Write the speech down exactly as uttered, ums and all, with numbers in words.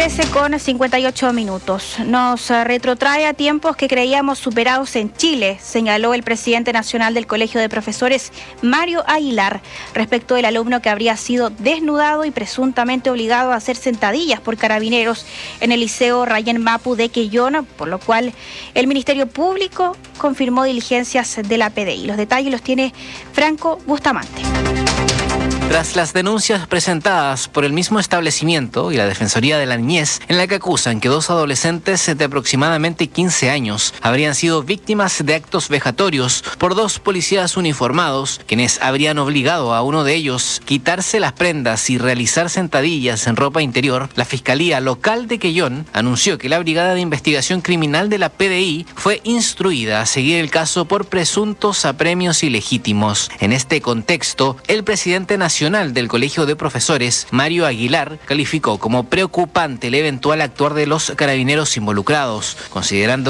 trece con cincuenta y ocho minutos. Nos retrotrae a tiempos que creíamos superados en Chile, señaló el presidente nacional del Colegio de Profesores, Mario Aguilar, respecto del alumno que habría sido desnudado y presuntamente obligado a hacer sentadillas por carabineros en el Liceo Rayén Mapu de Quellón, por lo cual el Ministerio Público confirmó diligencias de la P D I. Los detalles los tiene Franco Bustamante. Tras las denuncias presentadas por el mismo establecimiento y la Defensoría de la Niñez, en la que acusan que dos adolescentes de aproximadamente quince años habrían sido víctimas de actos vejatorios por dos policías uniformados, quienes habrían obligado a uno de ellos quitarse las prendas y realizar sentadillas en ropa interior, la Fiscalía Local de Quellón anunció que la Brigada de Investigación Criminal de la P D I fue instruida a seguir el caso por presuntos apremios ilegítimos. En este contexto, el presidente nacional del Colegio de Profesores, Mario Aguilar, calificó como preocupante el eventual actuar de los carabineros involucrados, considerando